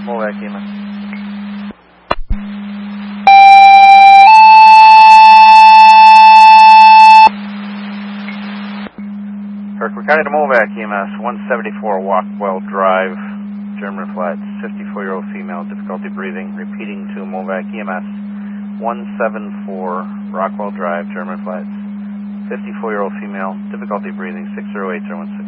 Movac EMS. Herc, County to Movac EMS, 174 Walkwell Drive, German Flats, 54-year-old female, difficulty breathing. Repeating to Movac EMS, 174 Rockwell Drive, German Flats, 54-year-old female, difficulty breathing, 608016.